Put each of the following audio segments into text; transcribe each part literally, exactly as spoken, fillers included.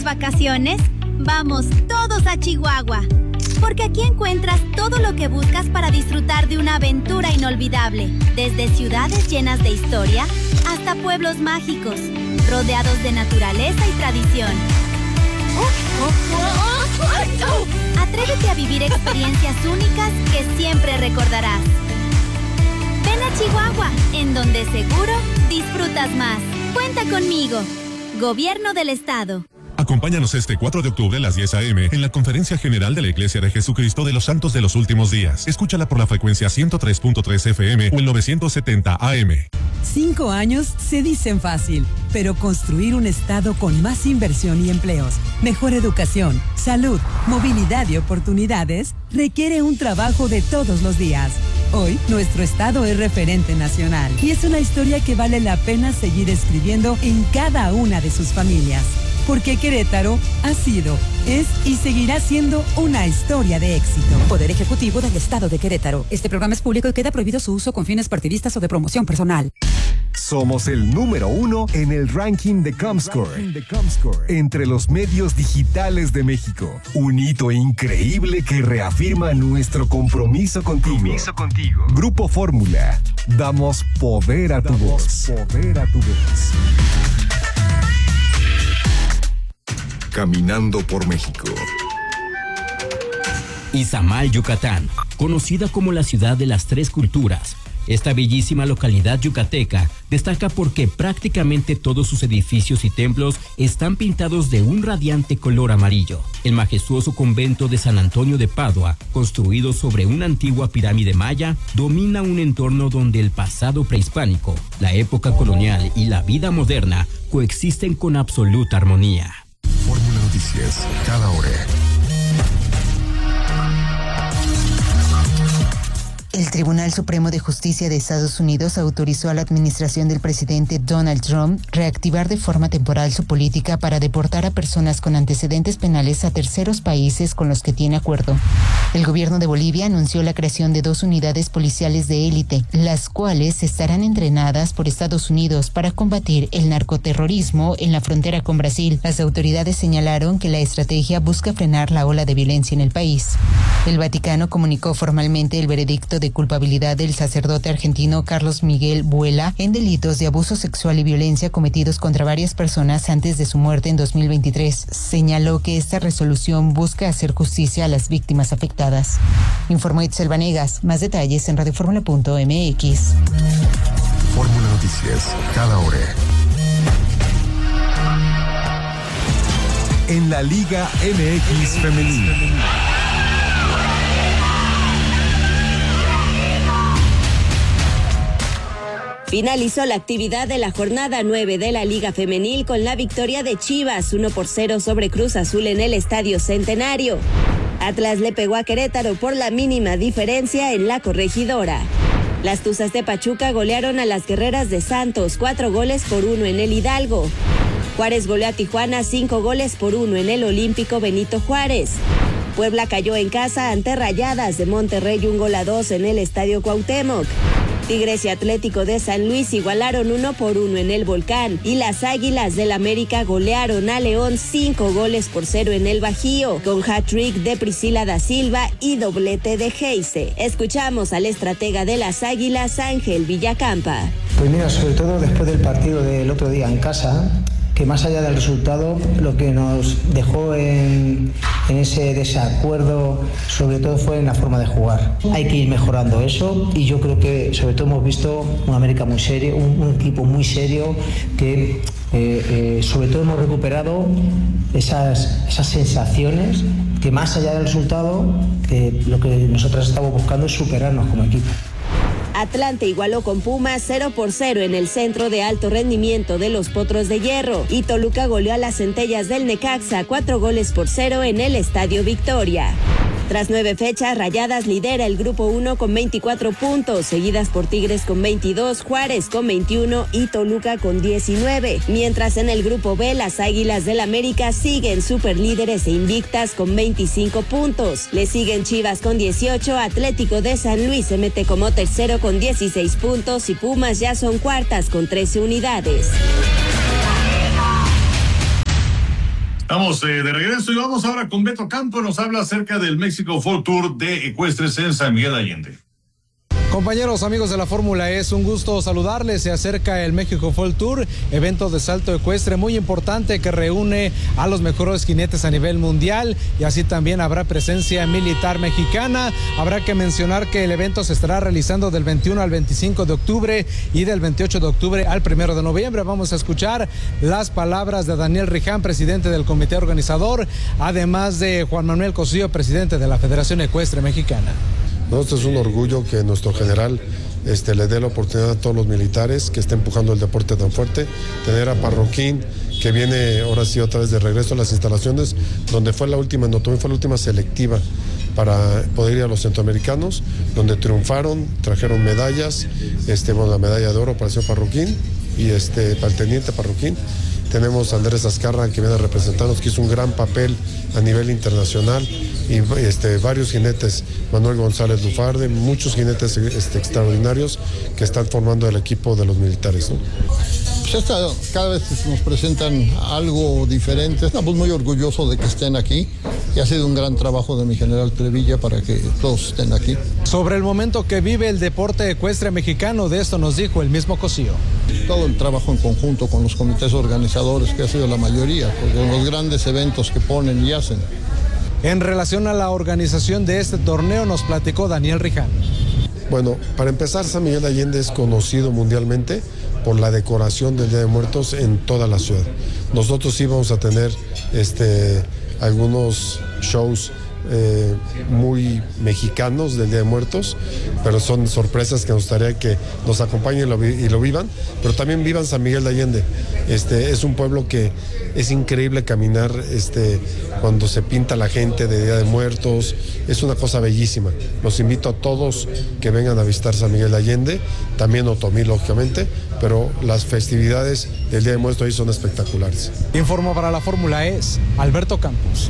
estas vacaciones? Vamos todos a Chihuahua, porque aquí encuentras todo lo que buscas para disfrutar de una aventura inolvidable, desde ciudades llenas de historia hasta pueblos mágicos, rodeados de naturaleza y tradición. Atrévete a vivir experiencias únicas que siempre recordarás. Ven a Chihuahua, en donde seguro disfrutas más. Cuenta conmigo. Gobierno del Estado. Acompáñanos este cuatro de octubre a las diez a eme en la Conferencia General de la Iglesia de Jesucristo de los Santos de los Últimos Días. Escúchala por la frecuencia ciento tres punto tres efe eme o el novecientos setenta a eme. Cinco años se dicen fácil, pero construir un estado con más inversión y empleos, mejor educación, salud, movilidad y oportunidades requiere un trabajo de todos los días. Hoy, nuestro estado es referente nacional y es una historia que vale la pena seguir escribiendo en cada una de sus familias. Porque Querétaro ha sido, es y seguirá siendo una historia de éxito. Poder Ejecutivo del Estado de Querétaro. Este programa es público y queda prohibido su uso con fines partidistas o de promoción personal. Somos el número uno en el ranking de Comscore, entre los medios digitales de México. Un hito increíble que reafirma nuestro compromiso contigo. Compromiso contigo. Grupo Fórmula. Damos poder a tu voz. Poder a tu voz. Caminando por México. Izamal, Yucatán, conocida como la ciudad de las tres culturas. Esta bellísima localidad yucateca destaca porque prácticamente todos sus edificios y templos están pintados de un radiante color amarillo. El majestuoso convento de San Antonio de Padua, construido sobre una antigua pirámide maya, domina un entorno donde el pasado prehispánico, la época colonial y la vida moderna coexisten con absoluta armonía. Fórmula Noticias, cada hora. El Tribunal Supremo de Justicia de Estados Unidos autorizó a la administración del presidente Donald Trump reactivar de forma temporal su política para deportar a personas con antecedentes penales a terceros países con los que tiene acuerdo. El gobierno de Bolivia anunció la creación de dos unidades policiales de élite, las cuales estarán entrenadas por Estados Unidos para combatir el narcoterrorismo en la frontera con Brasil. Las autoridades señalaron que la estrategia busca frenar la ola de violencia en el país. El Vaticano comunicó formalmente el veredicto de de culpabilidad del sacerdote argentino Carlos Miguel Buela en delitos de abuso sexual y violencia cometidos contra varias personas antes de su muerte en dos mil veintitrés. Señaló que esta resolución busca hacer justicia a las víctimas afectadas. Informó Itzel Vanegas. Más detalles en radioformula punto eme equis. Fórmula Noticias, cada hora. En la Liga eme equis Femenil. Finalizó la actividad de la jornada nueve de la Liga Femenil con la victoria de Chivas uno por cero sobre Cruz Azul en el Estadio Centenario. Atlas le pegó a Querétaro por la mínima diferencia en la Corregidora. Las Tuzas de Pachuca golearon a las Guerreras de Santos cuatro goles por uno en el Hidalgo. Juárez goleó a Tijuana cinco goles por uno en el Olímpico Benito Juárez. Puebla cayó en casa ante Rayadas de Monterrey un gol a dos en el Estadio Cuauhtémoc. Tigres y Atlético de San Luis igualaron uno por uno en el Volcán y las Águilas del América golearon a León cinco goles por cero en el Bajío, con hat-trick de Priscila da Silva y doblete de Heise. Escuchamos al estratega de las Águilas, Ángel Villacampa. Pues mira, sobre todo después del partido del otro día en casa, que más allá del resultado, lo que nos dejó en, en ese desacuerdo, sobre todo fue en la forma de jugar. Hay que ir mejorando eso y yo creo que sobre todo hemos visto un América muy serio, un, un equipo muy serio que eh, eh, sobre todo hemos recuperado esas, esas sensaciones que más allá del resultado, que lo que nosotros estamos buscando es superarnos como equipo. Atlante igualó con Pumas cero por cero en el centro de alto rendimiento de los Potros de Hierro y Toluca goleó a las Centellas del Necaxa cuatro goles por cero en el Estadio Victoria. Tras nueve fechas, Rayadas lidera el Grupo uno con veinticuatro puntos, seguidas por Tigres con veintidós, Juárez con veintiuno y Toluca con diecinueve. Mientras en el Grupo B, las Águilas del América siguen superlíderes e invictas con veinticinco puntos. Le siguen Chivas con dieciocho, Atlético de San Luis se mete como tercero con dieciséis puntos y Pumas ya son cuartas con trece unidades. Vamos eh, de regreso y vamos ahora con Beto Campo, nos habla acerca del México Fall Tour de ecuestres en San Miguel Allende. Compañeros, amigos de la Fórmula E, es un gusto saludarles. Se acerca el México Fall Tour, evento de salto ecuestre muy importante que reúne a los mejores jinetes a nivel mundial, y así también habrá presencia militar mexicana. Habrá que mencionar que el evento se estará realizando del veintiuno al veinticinco de octubre y del veintiocho de octubre al primero de noviembre. Vamos a escuchar las palabras de Daniel Riján, presidente del comité organizador, además de Juan Manuel Cosío, presidente de la Federación Ecuestre Mexicana. Nosotros es un orgullo que nuestro general este, le dé la oportunidad a todos los militares que está empujando el deporte tan fuerte, tener a Parroquín, que viene ahora sí otra vez de regreso a las instalaciones, donde fue la última, no, fue la última selectiva para poder ir a los centroamericanos, donde triunfaron, trajeron medallas, este, bueno, la medalla de oro para el señor Parroquín y este, para el teniente Parroquín. Tenemos a Andrés Azcarra, que viene a representarnos, que hizo un gran papel a nivel internacional, y este, varios jinetes, Manuel González Lufarde, muchos jinetes este, extraordinarios que están formando el equipo de los militares, ¿no? Pues esta, cada vez nos presentan algo diferente. Estamos muy orgullosos de que estén aquí y ha sido un gran trabajo de mi general Trevilla para que todos estén aquí. Sobre el momento que vive el deporte ecuestre mexicano, de esto nos dijo el mismo Cosío. Todo el trabajo en conjunto con los comités organizadores, que ha sido la mayoría, con los grandes eventos que ponen y hacen. En relación a la organización de este torneo, nos platicó Daniel Riján. Bueno, para empezar, San Miguel Allende es conocido mundialmente por la decoración del Día de Muertos en toda la ciudad. Nosotros sí vamos a tener este, algunos shows eh, muy mexicanos del Día de Muertos, pero son sorpresas que nos gustaría que nos acompañen y lo, y lo vivan, pero también vivan San Miguel de Allende. Este, es un pueblo que es increíble caminar este, cuando se pinta la gente de Día de Muertos, es una cosa bellísima. Los invito a todos que vengan a visitar San Miguel de Allende, también Otomí, lógicamente, pero las festividades del Día de Muertos ahí son espectaculares. Informo para la Fórmula E, Alberto Campos.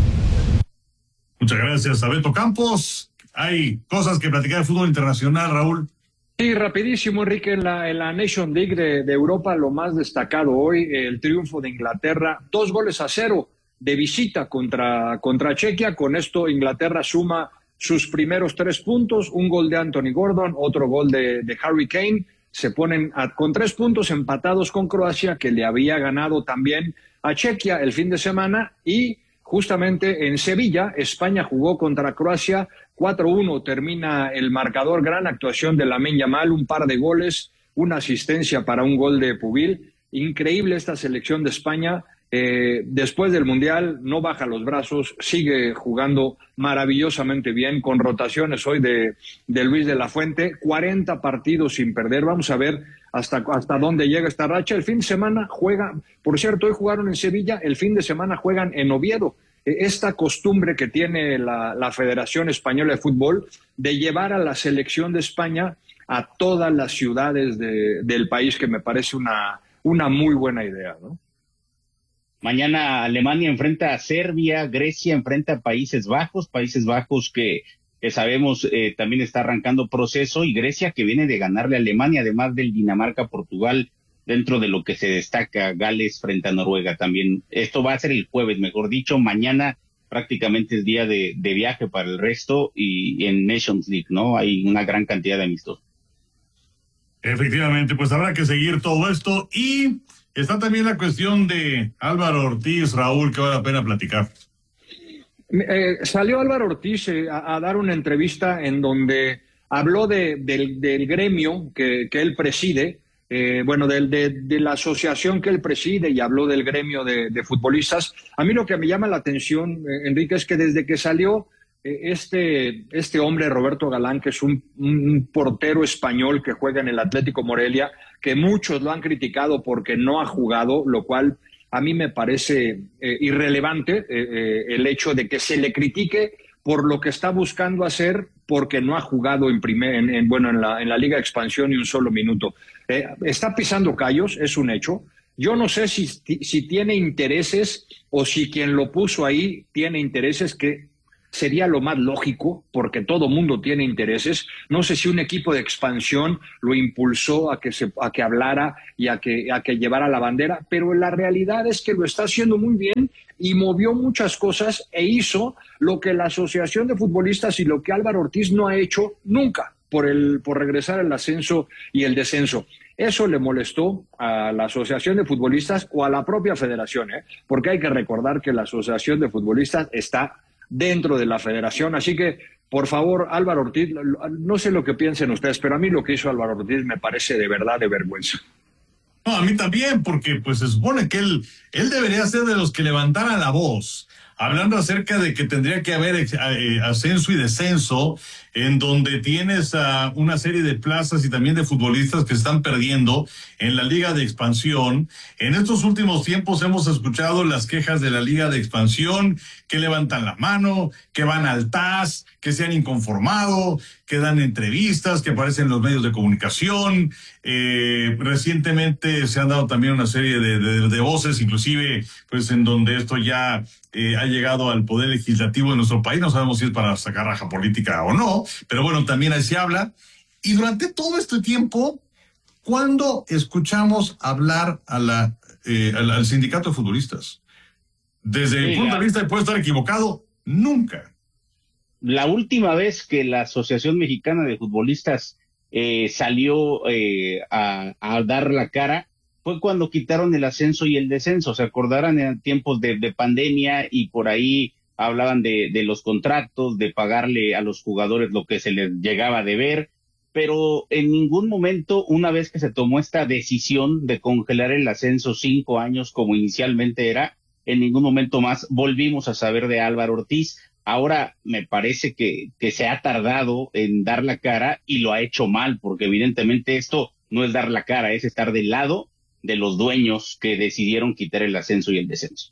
Muchas gracias a Beto Campos. Hay cosas que platicar de fútbol internacional, Raúl. Sí, rapidísimo, Enrique, en la, en la Nation League de, de Europa, lo más destacado hoy, el triunfo de Inglaterra, dos goles a cero de visita contra, contra Chequia. Con esto Inglaterra suma sus primeros tres puntos, un gol de Anthony Gordon, otro gol de, de Harry Kane. Se ponen a, con tres puntos empatados con Croacia, que le había ganado también a Chequia el fin de semana, y justamente en Sevilla, España jugó contra Croacia, cuatro uno termina el marcador, gran actuación de Lamine Yamal, un par de goles, una asistencia para un gol de Pubil. Increíble esta selección de España, eh, después del Mundial no baja los brazos, sigue jugando maravillosamente bien, con rotaciones hoy de, de Luis de la Fuente, cuarenta partidos sin perder. Vamos a ver hasta, hasta dónde llega esta racha. El fin de semana juega, por cierto, hoy jugaron en Sevilla, el fin de semana juegan en Oviedo. Esta costumbre que tiene la, la Federación Española de Fútbol de llevar a la selección de España a todas las ciudades de, del país, que me parece una, una muy buena idea, ¿no? Mañana Alemania enfrenta a Serbia, Grecia enfrenta a Países Bajos, Países Bajos que, que sabemos eh, también está arrancando proceso, y Grecia que viene de ganarle a Alemania, además del Dinamarca-Portugal, dentro de lo que se destaca Gales frente a Noruega también. Esto va a ser el jueves, mejor dicho, mañana prácticamente es día de, de viaje para el resto, y, y en Nations League, ¿no? Hay una gran cantidad de amistosos. Efectivamente, pues habrá que seguir todo esto, y está también la cuestión de Álvaro Ortiz, Raúl, que vale la pena platicar. Eh, salió Álvaro Ortiz eh, a, a dar una entrevista en donde habló de, del, del gremio que, que él preside, eh, bueno, de, de, de la asociación que él preside, y habló del gremio de, de futbolistas. A mí lo que me llama la atención, eh, Enrique, es que desde que salió eh, este, este hombre, Roberto Galán, que es un, un portero español que juega en el Atlético Morelia, que muchos lo han criticado porque no ha jugado, lo cual a mí me parece eh, irrelevante, eh, eh, el hecho de que se le critique por lo que está buscando hacer, porque no ha jugado en primer, en, en, bueno, en la, en la Liga de Expansión ni un solo minuto. Eh, está pisando callos, es un hecho. Yo no sé si, si tiene intereses, o si quien lo puso ahí tiene intereses, que sería lo más lógico, porque todo mundo tiene intereses. No sé si un equipo de expansión lo impulsó a que se, a que hablara y a que, a que llevara la bandera, pero la realidad es que lo está haciendo muy bien y movió muchas cosas e hizo lo que la Asociación de Futbolistas y lo que Álvaro Ortiz no ha hecho nunca por, el, por regresar el ascenso y el descenso. Eso le molestó a la Asociación de Futbolistas o a la propia federación, ¿eh? Porque hay que recordar que la Asociación de Futbolistas está dentro de la federación. Así que, por favor, Álvaro Ortiz, no sé lo que piensen ustedes, pero a mí lo que hizo Álvaro Ortiz me parece de verdad de vergüenza. No, a mí también, porque pues se supone que él, él debería ser de los que levantaran la voz, hablando acerca de que tendría que haber eh, ascenso y descenso, en donde tienes uh, una serie de plazas y también de futbolistas que se están perdiendo en la Liga de Expansión. En estos últimos tiempos hemos escuchado las quejas de la Liga de Expansión, que levantan la mano, que van al T A S, que se han inconformado, que dan entrevistas, que aparecen en los medios de comunicación. Eh, recientemente se han dado también una serie de, de, de voces, inclusive pues en donde esto ya eh, ha llegado al Poder Legislativo de nuestro país. No sabemos si es para sacar raja política o no, pero bueno, también ahí se habla. Y durante todo este tiempo, ¿cuándo escuchamos hablar a la, eh, al, al sindicato de futbolistas? Desde sí, el punto la... de vista de puede estar equivocado, nunca. La última vez que la Asociación Mexicana de Futbolistas eh, salió eh, a, a dar la cara fue cuando quitaron el ascenso y el descenso. Se acordarán en tiempos de, de pandemia y por ahí hablaban de, de los contratos, de pagarle a los jugadores lo que se les llegaba a deber, pero en ningún momento, una vez que se tomó esta decisión de congelar el ascenso cinco años como inicialmente era, en ningún momento más volvimos a saber de Álvaro Ortiz. Ahora me parece que, que se ha tardado en dar la cara y lo ha hecho mal, porque evidentemente esto no es dar la cara, es estar del lado de los dueños que decidieron quitar el ascenso y el descenso.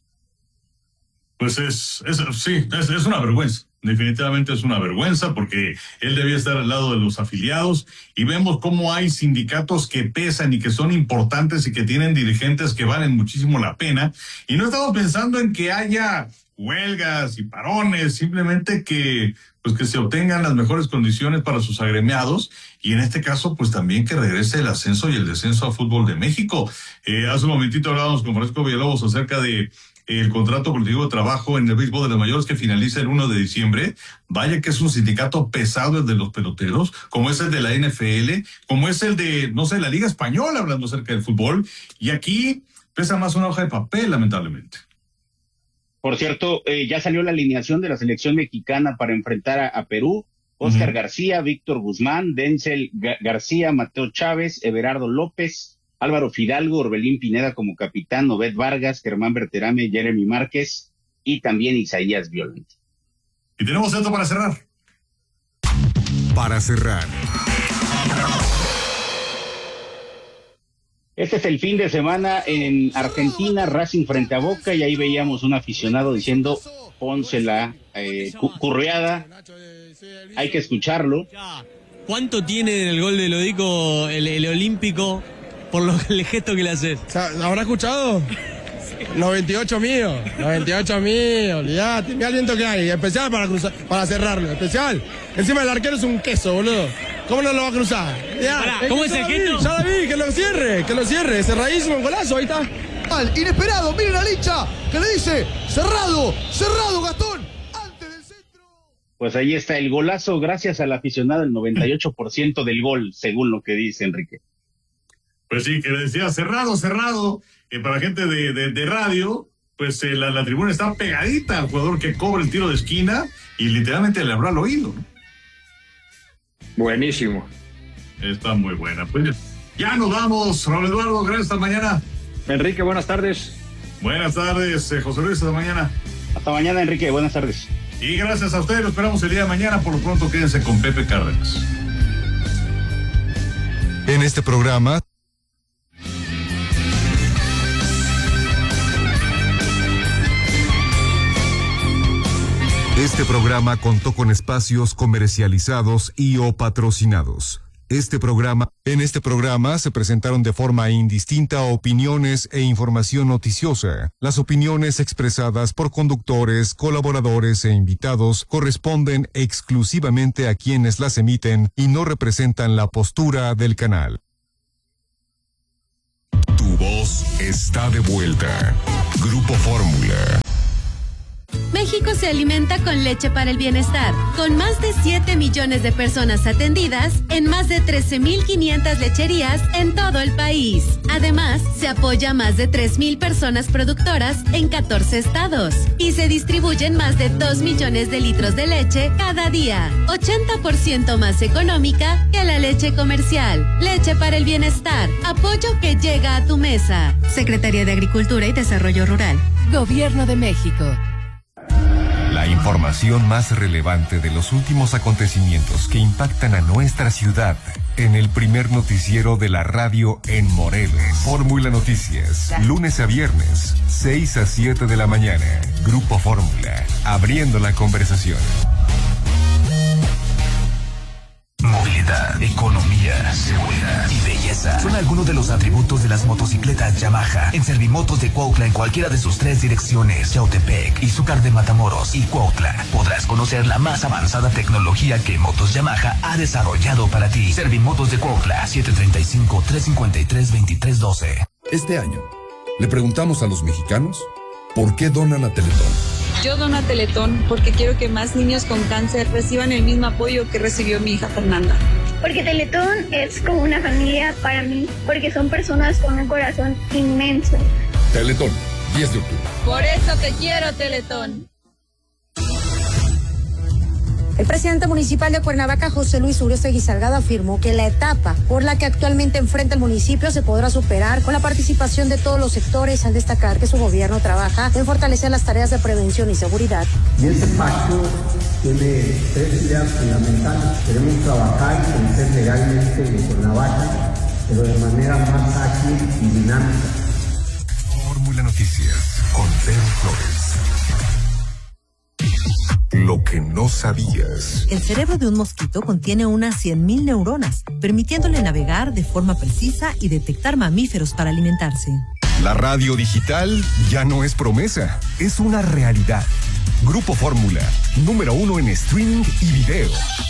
Pues es, es sí, es, es una vergüenza. Definitivamente es una vergüenza porque él debía estar al lado de los afiliados y vemos cómo hay sindicatos que pesan y que son importantes y que tienen dirigentes que valen muchísimo la pena. Y no estamos pensando en que haya huelgas y parones, simplemente que pues que se obtengan las mejores condiciones para sus agremiados y en este caso pues también que regrese el ascenso y el descenso al fútbol de México. Eh, hace un momentito hablábamos con Francisco Villalobos acerca de el contrato colectivo de trabajo en el béisbol de los mayores que finaliza el primero de diciembre. Vaya que es un sindicato pesado el de los peloteros, como es el de la N F L, como es el de, no sé, la Liga Española, hablando acerca del fútbol, y aquí pesa más una hoja de papel, lamentablemente. Por cierto, eh, ya salió la alineación de la selección mexicana para enfrentar a, a Perú. Óscar uh-huh. García, Víctor Guzmán, Denzel Ga- García, Mateo Chávez, Everardo López, Álvaro Fidalgo, Orbelín Pineda como capitán, Obed Vargas, Germán Berterame, Jeremy Márquez y también Isaías Violante. Y tenemos esto para cerrar. Para cerrar. Este es el fin de semana en Argentina, Racing frente a Boca, y ahí veíamos un aficionado diciendo, pónsela eh, cu- curreada, hay que escucharlo. ¿Cuánto tiene el gol de Lodico el, el olímpico por lo, el gesto que le haces? ¿Habrá escuchado? Los veintiocho míos, los veintiocho míos, olvidate, mira el viento que hay, especial para cruzar, para cerrarlo, especial. Encima el arquero es un queso, boludo. ¿Cómo no lo va a cruzar? Ya, Pará, ¿cómo es el gesto? Vi, ya lo vi, que lo cierre, que lo cierre, cerradísimo, un golazo, ahí está. Inesperado, miren a Licha, que le dice, cerrado, cerrado, Gastón. Pues ahí está el golazo, gracias al aficionado, el noventa y ocho por ciento del gol, según lo que dice Enrique. Pues sí, que decía cerrado, cerrado. Eh, para gente de, de, de radio, pues eh, la, la tribuna está pegadita al jugador que cobra el tiro de esquina y literalmente le habrá al oído, ¿no? Buenísimo. Está muy buena. Pues ya nos vamos, Raúl Eduardo, gracias, hasta mañana. Enrique, buenas tardes. Buenas tardes, eh, José Luis, hasta mañana. Hasta mañana, Enrique, buenas tardes. Y gracias a ustedes, lo esperamos el día de mañana. Por lo pronto, quédense con Pepe Cárdenas. En este programa Este programa contó con espacios comercializados y o patrocinados. Este programa, en este programa se presentaron de forma indistinta opiniones e información noticiosa. Las opiniones expresadas por conductores, colaboradores e invitados corresponden exclusivamente a quienes las emiten y no representan la postura del canal. Tu voz está de vuelta. Grupo Fórmula. México se alimenta con leche para el bienestar, con más de siete millones de personas atendidas en más de trece mil quinientas lecherías en todo el país. Además, se apoya a más de tres mil personas productoras en catorce estados y se distribuyen más de dos millones de litros de leche cada día, ochenta por ciento más económica que la leche comercial. Leche para el bienestar, apoyo que llega a tu mesa. Secretaría de Agricultura y Desarrollo Rural. Gobierno de México. La información más relevante de los últimos acontecimientos que impactan a nuestra ciudad en el primer noticiero de la radio en Morelos. Fórmula Noticias, lunes a viernes, seis a siete de la mañana. Grupo Fórmula, abriendo la conversación. Movilidad, economía, seguridad y belleza son algunos de los atributos de las motocicletas Yamaha. En Servimotos de Cuautla, en cualquiera de sus tres direcciones, Yautepec, Izúcar de Matamoros y Cuautla, podrás conocer la más avanzada tecnología que Motos Yamaha ha desarrollado para ti. Servimotos de Cuautla, siete tres cinco, tres cinco tres, dos tres uno dos. Este año, le preguntamos a los mexicanos por qué donan a Teletón. Yo dono a Teletón porque quiero que más niños con cáncer reciban el mismo apoyo que recibió mi hija Fernanda. Porque Teletón es como una familia para mí, porque son personas con un corazón inmenso. Teletón, diez de octubre. Por eso te quiero, Teletón. El presidente municipal de Cuernavaca, José Luis Uriostegui Salgado, afirmó que la etapa por la que actualmente enfrenta el municipio se podrá superar con la participación de todos los sectores, al destacar que su gobierno trabaja en fortalecer las tareas de prevención y seguridad. Y este pacto tiene tres ideas fundamentales. Queremos trabajar y crecer legalmente en Cuernavaca, pero de manera más ágil y dinámica. Fórmula Noticias con Pedro Flores. Lo que no sabías. El cerebro de un mosquito contiene unas cien mil neuronas, permitiéndole navegar de forma precisa y detectar mamíferos para alimentarse. La radio digital ya no es promesa, es una realidad. Grupo Fórmula, número uno en streaming y video.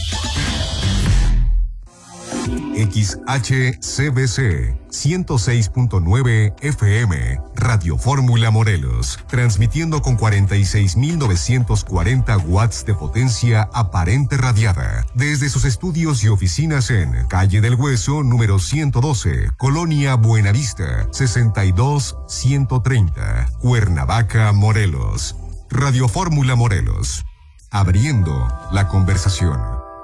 X H C B C ciento seis punto nueve F M, Radio Fórmula Morelos, transmitiendo con cuarenta y seis mil novecientos cuarenta watts de potencia aparente radiada, desde sus estudios y oficinas en Calle del Hueso, número ciento doce, Colonia Buenavista, sesenta y dos ciento treinta, Cuernavaca, Morelos. Radio Fórmula Morelos, abriendo la conversación.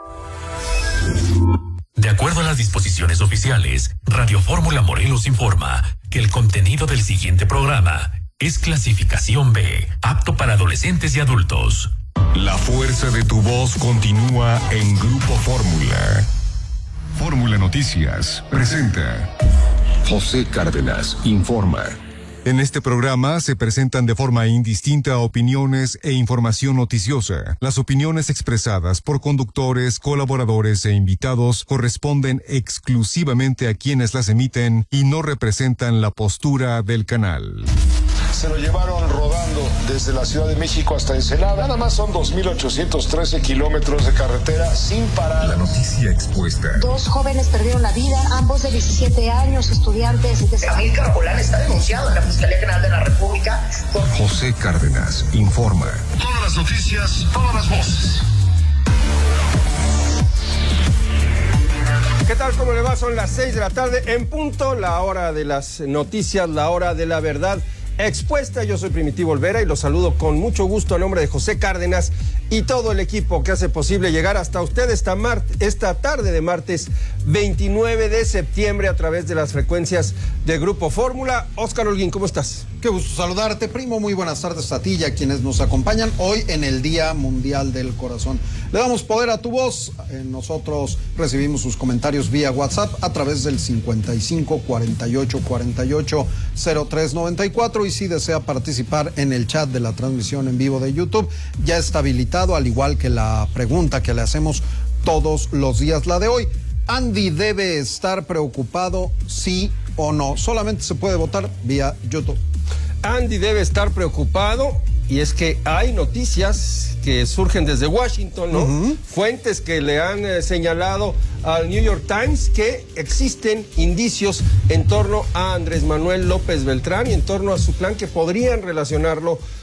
De acuerdo a las disposiciones oficiales, Radio Fórmula Morelos informa que el contenido del siguiente programa es clasificación B, apto para adolescentes y adultos. La fuerza de tu voz continúa en Grupo Fórmula. Fórmula Noticias presenta. José Cárdenas informa. En este programa se presentan de forma indistinta opiniones e información noticiosa. Las opiniones expresadas por conductores, colaboradores e invitados corresponden exclusivamente a quienes las emiten y no representan la postura del canal. Se lo llevaron rodando desde la Ciudad de México hasta Ensenada. Nada más son dos mil ochocientos trece kilómetros de carretera sin parar. La noticia expuesta. Dos jóvenes perdieron la vida, ambos de diecisiete años, estudiantes de... Amílcar Jolán está denunciado en la Fiscalía General de la República por... José Cárdenas informa. Todas las noticias, todas las voces. ¿Qué tal? ¿Cómo le va? Son las seis de la tarde en punto, la hora de las noticias, la hora de la verdad expuesta. Yo soy Primitivo Olvera y los saludo con mucho gusto a nombre de José Cárdenas y todo el equipo que hace posible llegar hasta usted esta, mar esta tarde de martes veintinueve de septiembre a través de las frecuencias de Grupo Fórmula. Óscar Holguín, ¿cómo estás? Qué gusto saludarte, primo. Muy buenas tardes a ti y a quienes nos acompañan hoy en el Día Mundial del Corazón. Le damos poder a tu voz. Eh, nosotros recibimos sus comentarios vía WhatsApp a través del cincuenta y cinco, cuarenta y ocho, cuarenta y ocho, cero tres noventa y cuatro, y si desea participar en el chat de la transmisión en vivo de YouTube, ya está habilitado, al igual que la pregunta que le hacemos todos los días, la de hoy. Andy debe estar preocupado, sí o no. Solamente se puede votar vía YouTube. Andy debe estar preocupado, y es que hay noticias que surgen desde Washington, ¿no? Uh-huh. Fuentes que le han eh, señalado al New York Times que existen indicios en torno a Andrés Manuel López Beltrán y en torno a su plan que podrían relacionarlo